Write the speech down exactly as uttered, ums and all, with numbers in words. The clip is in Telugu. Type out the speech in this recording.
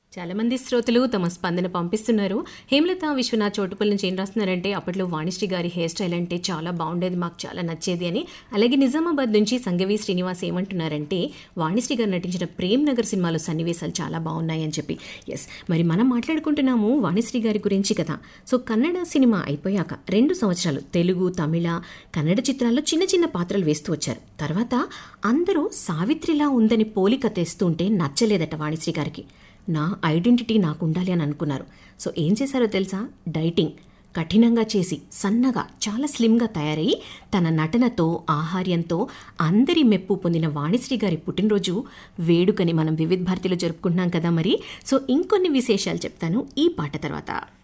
చాలా మంది శ్రోతలు తమ స్పందన పంపిస్తున్నారు. హేమలత విశ్వనాథ్ చోటుపల్లి నుంచి ఏం రాస్తున్నారంటే, అప్పట్లో వాణిశ్రీ గారి హెయిర్ స్టైల్ అంటే చాలా బాగుండేది, మాకు చాలా నచ్చేది అని. అలాగే నిజామాబాద్ నుంచి సంగవి శ్రీనివాస్ ఏమంటున్నారంటే, వాణిశ్రీ గారు నటించిన ప్రేమ్ నగర్ సినిమాలో సన్నివేశాలు చాలా బాగున్నాయి అని చెప్పి. ఎస్, మరి మనం మాట్లాడుకుంటున్నాము వాణిశ్రీ గారి గురించి కదా. సో కన్నడ సినిమా అయిపోయాక రెండు సంవత్సరాలు తెలుగు, తమిళ, కన్నడ చిత్రాల్లో చిన్న చిన్న పాత్రలు వేస్తూ వచ్చారు. తర్వాత అందరూ సావిత్రిలా ఉందని పోలిక తెస్తుంటే నచ్చలేదట వాణిశ్రీ గారికి. నా ఐడెంటిటీ నాకు ఉండాలి అని అనుకున్నారు. సో ఏం చేశారో తెలుసా? డైటింగ్ కఠినంగా చేసి సన్నగా చాలా స్లిమ్గా తయారయ్యి తన నటనతో, ఆహార్యంతో అందరి మెప్పు పొందిన వాణిశ్రీ గారి పుట్టినరోజు వేడుకని మనం వివిధ భారతిలో జరుపుకుంటున్నాం కదా మరి. సో ఇంకొన్ని విశేషాలు చెప్తాను ఈ పాట తర్వాత.